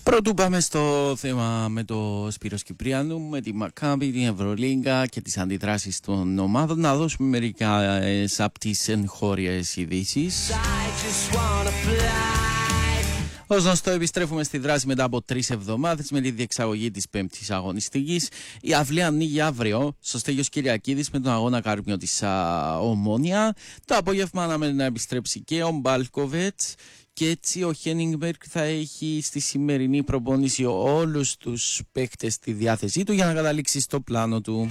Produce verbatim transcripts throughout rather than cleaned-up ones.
Πρωτού πάμε στο θέμα με το Σπύρο Κυπριάνου, με τη Μακάμπι, την Ευρωλίγκα και τις αντιδράσεις των ομάδων, να δώσουμε μερικά από τις εγχώριες ειδήσεις. Ως γνωστό, επιστρέφουμε στη δράση μετά από τρεις εβδομάδες με τη διεξαγωγή της πέμπτης αγωνιστικής. Η αυλή ανοίγει αύριο στο Στέλιος Κυριακίδης με τον αγώνα Καρμιό της Ομόνια. Το απόγευμα αναμένει να επιστρέψει και ο Μπάλκοβετς. Και έτσι ο Χένιγκμπεργκ θα έχει στη σημερινή προπόνηση όλους τους παίκτες στη διάθεσή του για να καταλήξει στο πλάνο του.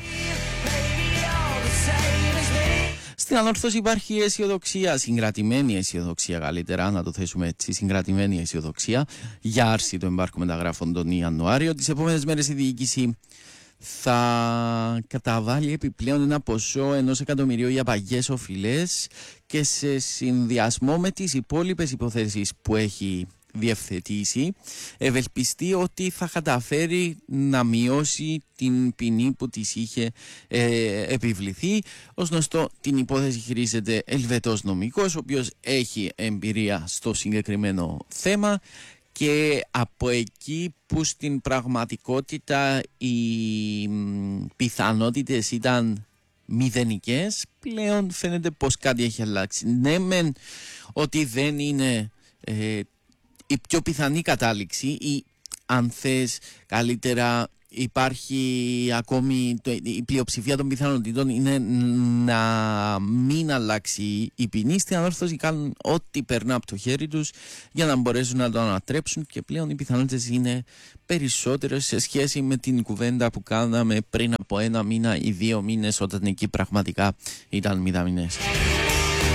Στην Ανόρθωση υπάρχει αισιοδοξία, συγκρατημένη αισιοδοξία καλύτερα, να το θέσουμε έτσι, συγκρατημένη αισιοδοξία για άρση του εμπάρκου μεταγράφων τον Ιανουάριο. Τις επόμενες μέρες η διοίκηση θα καταβάλει επιπλέον ένα ποσό ενός εκατομμυρίου για παγιές οφειλές και σε συνδυασμό με τις υπόλοιπες υποθέσεις που έχει διευθετήσει ευελπιστεί ότι θα καταφέρει να μειώσει την ποινή που της είχε ε, επιβληθεί. Ως γνωστό, την υπόθεση χειρίζεται Ελβετός νομικός, ο οποίος έχει εμπειρία στο συγκεκριμένο θέμα, και από εκεί που στην πραγματικότητα οι πιθανότητες ήταν μηδενικές, πλέον φαίνεται πως κάτι έχει αλλάξει. Ναι μεν ότι δεν είναι ε, η πιο πιθανή κατάληξη, ή αν θες καλύτερα υπάρχει ακόμη, η πλειοψηφία των πιθανότητων είναι να μην αλλάξει η ποινή. Στην Ανόρθωση κάνουν ό,τι περνά από το χέρι τους για να μπορέσουν να το ανατρέψουν, και πλέον οι πιθανότητες είναι περισσότερες σε σχέση με την κουβέντα που κάναμε πριν από ένα μήνα ή δύο μήνες, όταν εκεί πραγματικά ήταν μηδαμινές.